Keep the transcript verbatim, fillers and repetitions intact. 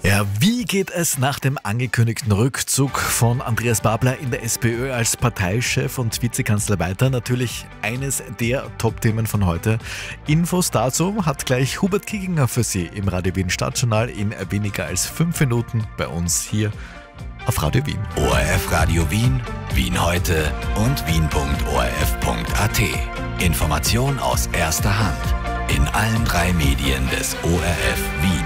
Ja, wie geht es nach dem angekündigten Rückzug von Andreas Babler in der SPÖ als Parteichef und Vizekanzler weiter? Natürlich eines der Top-Themen von heute. Infos dazu hat gleich Hubert Kiginger für Sie im Radio Wien Stadtjournal in weniger als fünf Minuten bei uns hier auf Radio Wien. O R F Radio Wien, Wien heute und wien punkt o r f punkt a t. Information aus erster Hand in allen drei Medien des O R F Wien.